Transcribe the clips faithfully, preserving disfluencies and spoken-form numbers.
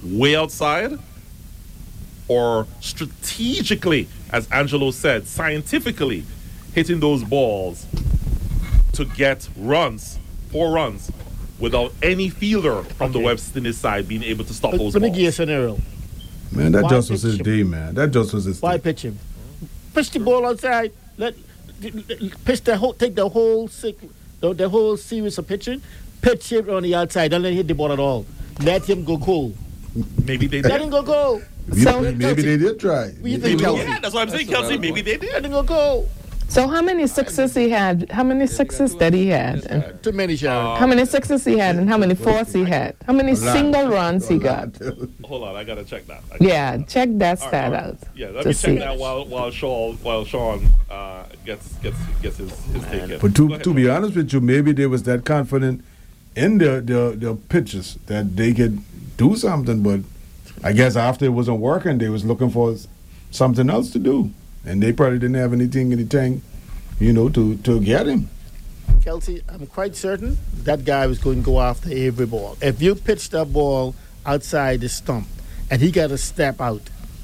way outside, or strategically, as Angelo said, scientifically hitting those balls to get runs, four runs, without any fielder from okay. the West Indies side being able to stop but, those let balls. Let me give you a scenario. Man, that Why just was his him? day, man. That just was his Why day. pitch him? Pitch the ball outside. Let pitch the whole, take the whole the, the whole series of pitching. Pitch him on the outside. Don't let him hit the ball at all. Let him go cold. Maybe they did. Let him go cold. So, maybe Kelsey, they did try. What do you think, Kelsey? Yeah, that's what I'm saying, that's Kelsey. Maybe they did. Let him go cold. So how many sixes he had? How many sixes that he had? And too many, Sharon. How many sixes he had and how many fours he had? How many single runs he got? Hold on, I gotta check that. Yeah, check that stat right, out. Yeah, let me check see. that while while Sean while Sean uh, gets gets gets his, his take in. But to ahead, to be honest with you, maybe they was that confident in their their, their pitches that they could do something, but I guess after it wasn't working, they was looking for something else to do. And they probably didn't have anything in the tank, you know, to, to get him. Kelsey, I'm quite certain that guy was going to go after every ball. If you pitch that ball outside the stump and he got to step out,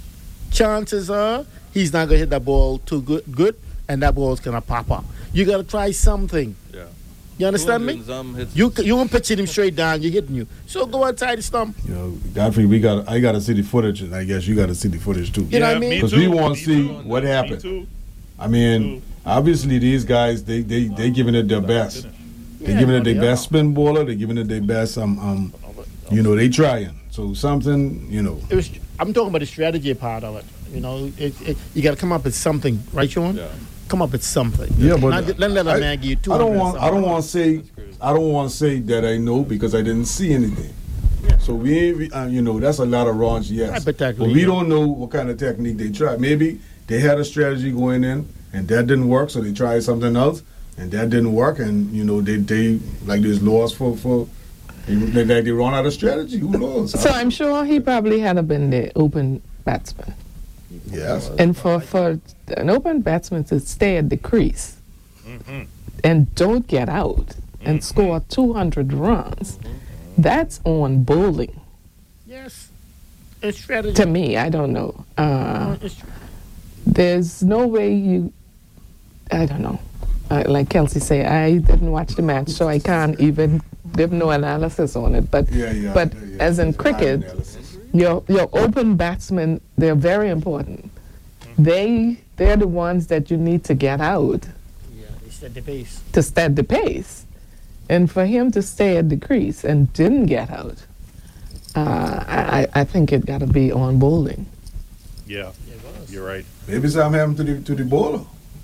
chances are he's not going to hit that ball too good, good and that ball's going to pop up. You got to try something. Yeah. You understand me? You you won't pitch him straight down. You're hitting you. So go outside the stump. You know, Godfrey, we got. I got to see the footage, and I guess you got to see the footage too. You yeah, know what I mean? Because we want to see what happened. I mean, obviously these guys they they they giving it their best. They giving it their best spin baller. They giving it their best. Um um, you know they trying. So something you know. It was. I'm talking about the strategy part of it. You know, it, it, you got to come up with something, right, Sean? Yeah. Come up with something. Yeah, but Not, let, let a man give you two. I don't want. I don't want to say. I don't want to say that I know because I didn't see anything. Yeah. So we, we uh, you know, that's a lot of runs. Yes, but we don't know what kind of technique they tried. Maybe they had a strategy going in, and that didn't work, so they tried something else, and that didn't work, and you know, they they like there's lost for for. Like they run out of strategy. Who knows? So I'm sure he probably had been the open batsman. Yes. And for, for an open batsman to stay at the crease mm-hmm. and don't get out mm-hmm. and score two hundred runs, mm-hmm. that's on bowling. Yes. It's strategy. To me, I don't know. Uh, there's no way you, I don't know. Uh, like Kelsey say, I didn't watch the match, so I can't even give no analysis on it. But yeah, yeah, but yeah, yeah. as in cricket, your your open batsmen, they're very important. Mm-hmm. They they're the ones that you need to get out. Yeah, they set the pace. To set the pace, and for him to stay at the crease and didn't get out, uh, I I think it got to be on bowling. Yeah, you're right. Maybe something happened to the to the bowler.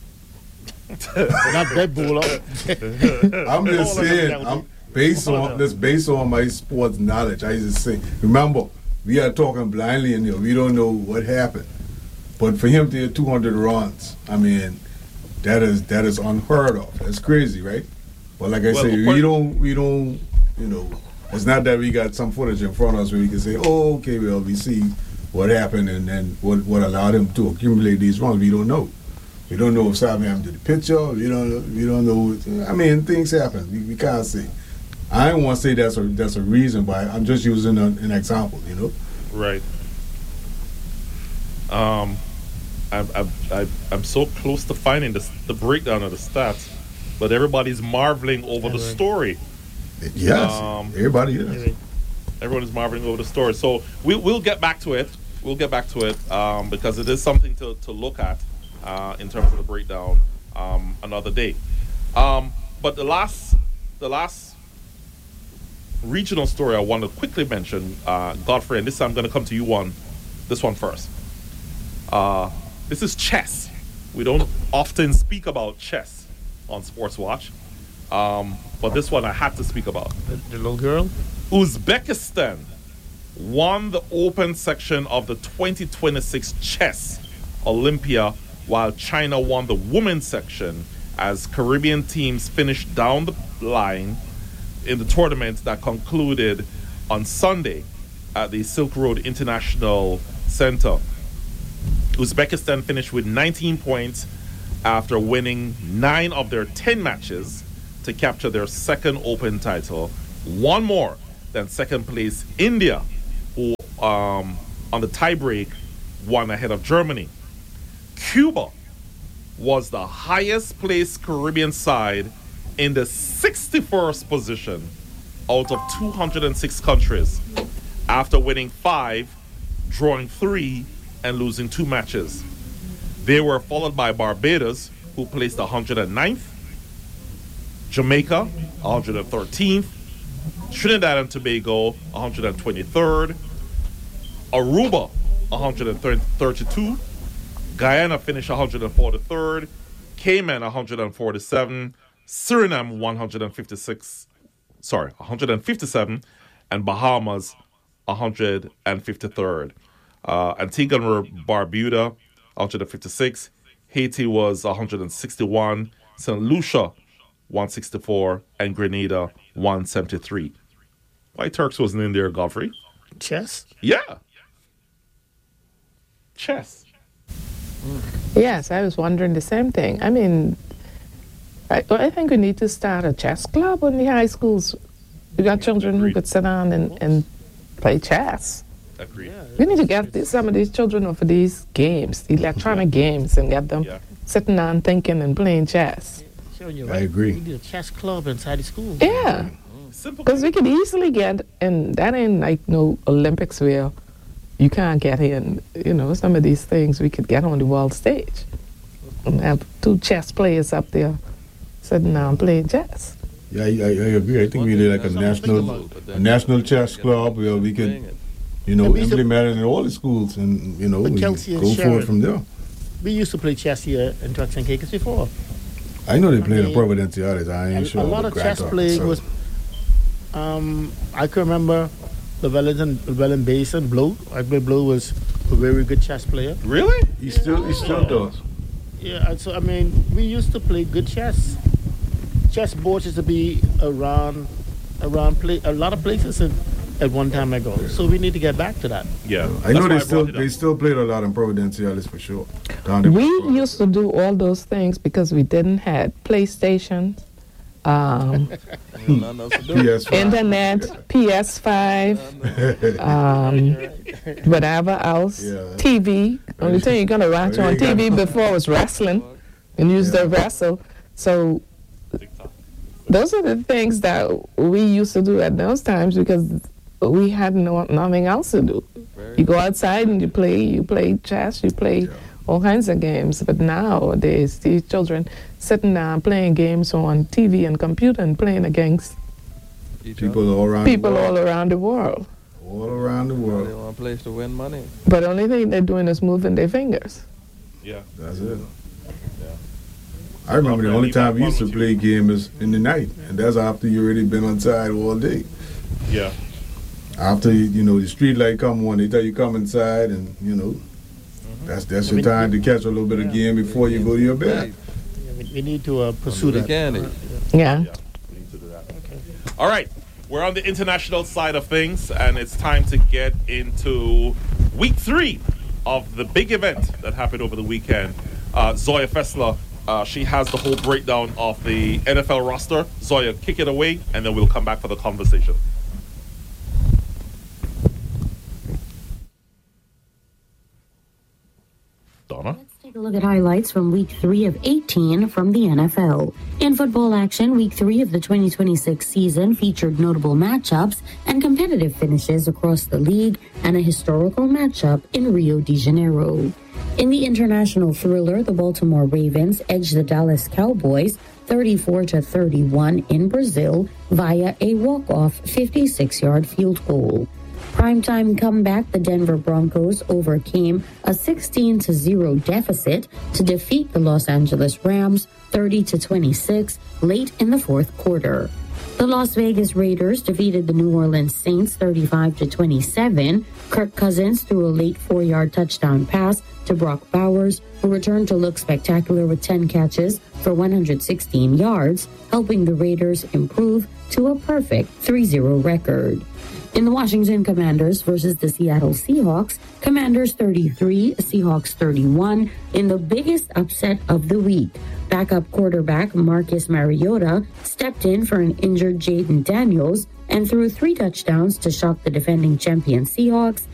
Not that bowler. I'm just saying. I'm based on this based on my sports knowledge. I just say, remember, we are talking blindly in here. We don't know what happened. But for him to hit two hundred runs, I mean, that is that is unheard of. That's crazy, right? But like I well, say, we don't we don't you know. It's not that we got some footage in front of us where we can say, oh, okay, well, we see what happened and then what what allowed him to accumulate these runs. We don't know. We don't know if something happened to the pitcher. We don't. We don't know. I mean, things happen. We, we can't say. I don't want to say that's a that's a reason, but I'm just using a, an example. You know. Right. Um, I'm I'm I'm I'm so close to finding the the breakdown of the stats, but everybody's marveling over the story. Yes. Um, everybody is. Everyone is marveling over the story. So we we'll get back to it. We'll get back to it um, because it is something to to look at. Uh, in terms of the breakdown, um, another day. Um, but the last, the last regional story I want to quickly mention, uh, Godfrey, and this time I'm going to come to you one, this one first. Uh, this is chess. We don't often speak about chess on Sports Watch, um, but this one I had to speak about. The, the little girl? Uzbekistan won the open section of the twenty twenty-six chess Olympia, while China won the women's section as Caribbean teams finished down the line in the tournament that concluded on Sunday at the Silk Road International Center. Uzbekistan finished with nineteen points after winning nine of their ten matches to capture their second open title, one more than second place India, who um, on the tiebreak, one ahead of Germany. Cuba was the highest placed Caribbean side in the sixty-first position out of two hundred six countries after winning five, drawing three, and losing two matches. They were followed by Barbados, who placed one hundred ninth, Jamaica, one hundred thirteenth, Trinidad and Tobago, one hundred twenty-third, Aruba, one hundred thirty-two, Guyana finished one hundred forty-third, Cayman one hundred forty-seven, Suriname one hundred fifty-six, sorry, one hundred fifty-seven, and Bahamas one hundred fifty-third. Uh, Antigua and Barbuda one hundred fifty-six, Haiti was one hundred sixty-one, Saint Lucia one hundred sixty-four, and Grenada one hundred seventy-three. Why Turks wasn't in there, Godfrey? Chess? Yeah. Chess. Yes, I was wondering the same thing. I mean, I, I think we need to start a chess club in the high schools. We got children who could sit down and, and play chess. Agreed. We need to get these, some of these children off of these games, the electronic games, and get them Yeah. sitting down thinking and playing chess. Sure, you're I right. agree. We need a chess club inside the school. Yeah, Simple. because we could easily get, and that ain't like no Olympics where you can't get in, you know, some of these things we could get on the world stage and have two chess players up there sitting down playing chess. Yeah, I, I, I agree. I think we need like a national, a national chess club where we could, you know, And we used to- implement it in all the schools, and you know, But we Kelsey and go for Sharon- it from there. We used to play chess here in Turks and Caicos before. I know they play in mean, Providenciales. I ain't A, sure. a lot about of Grand chess Turk, playing so. was. Um, I can remember the Wellington, Wellington Basin, Blow. I believe Blow was a very good chess player. Really? He still, he still does. Yeah, and so I mean, we used to play good chess. Chess boards used to be around, around play, a lot of places in, at one time ago. So we need to get back to that. Yeah. I know That's why they still, brought it up. they still played a lot in Providenciales for sure. Down there. We used to do all those things because we didn't have PlayStation, um, P S five. internet, P S five, um, whatever else, Yeah. T V. Only thing you're gonna watch on T V before was wrestling, and you used to wrestle. So those are the things that we used to do at those times because we had no, nothing else to do. You go outside and you play, you play chess, you play all kinds of games. But nowadays, these children sitting down playing games on T V and computer and playing against People all around people the world. all around the world. all around the They world. want a place to win money. But the only thing they're doing is moving their fingers. Yeah. That's it. Yeah. I remember the only Leave that time we used to one with play game is in the night, and that's after you already been on side all day. Yeah. After you know the street light come on, they tell you come inside, and you know that's that's your time to catch a little bit of game before you go to your bed. Yeah, we, we need to uh, pursue that. Candy. Yeah. Yeah. We need to do that. All right. We're on the international side of things, and it's time to get into week three of the big event that happened over the weekend. Uh, Zoya Fessler, uh, she has the whole breakdown of the N F L roster. Zoya, kick it away, and then we'll come back for the conversation. Donna? Let's take a look at highlights from week three of eighteen from the N F L. In football action, week three of the twenty twenty-six season featured notable matchups and competitive finishes across the league and a historical matchup in Rio de Janeiro. In the international thriller, the Baltimore Ravens edged the Dallas Cowboys thirty-four to thirty-one in Brazil via a walk-off fifty-six-yard field goal. Primetime comeback, the Denver Broncos overcame a sixteen to zero deficit to defeat the Los Angeles Rams thirty to twenty-six late in the fourth quarter. The Las Vegas Raiders defeated the New Orleans Saints thirty-five to twenty-seven. Kirk Cousins threw a late four-yard touchdown pass to Brock Bowers, who returned to look spectacular with ten catches for one hundred sixteen yards, helping the Raiders improve to a perfect three zero record. In the Washington Commanders versus the Seattle Seahawks, Commanders thirty-three, Seahawks thirty-one in the biggest upset of the week. Backup quarterback Marcus Mariota stepped in for an injured Jaden Daniels and threw three touchdowns to shock the defending champion Seahawks